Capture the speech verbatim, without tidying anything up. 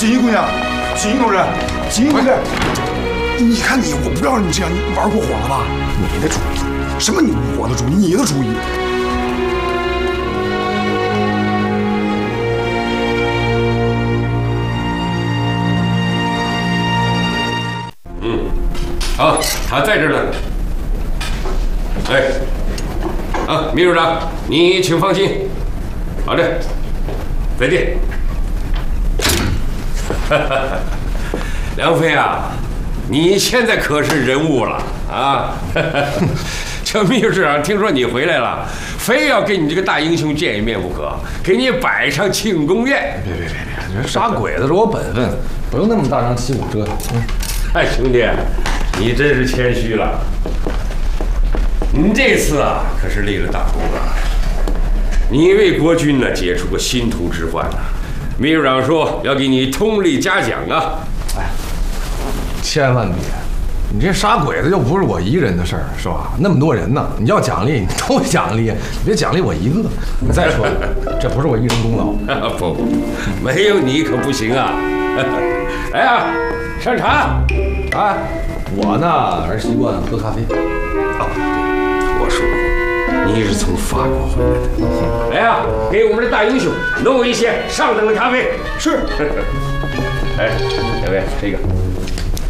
锦衣姑娘，锦衣同志，锦衣同志，你看你，我不要你这样，你玩过火了吧？你的主意，什么你我的主意，你的主意。 嗯，好，他在这儿呢。哎，啊，秘书长，你请放心。好的，再见。梁飞啊，你现在可是人物了啊！这秘书长听说你回来了，非要跟你这个大英雄见一面不可，给你摆上庆功宴。 别别别别，杀鬼子是我本分，不用那么大张旗鼓折腾。嗯， 哎，兄弟，你真是谦虚了。你这次啊，可是立了大功了。你为国军呢解除过心头之患呢。秘书长说要给你通力嘉奖啊！ 哎，千万别！你这杀鬼子又不是我一个人的事儿，是吧？那么多人呢，你要奖励，你都奖励，你别奖励我一个。你再说，这不是我一人功劳。 不，没有你可不行啊！来啊，上茶！ 哎，我呢还是习惯喝咖啡。 啊，我说你是从法国回来的。来啊，给我们的大英雄弄一些上等的咖啡。 是。 哎，两位吃一个。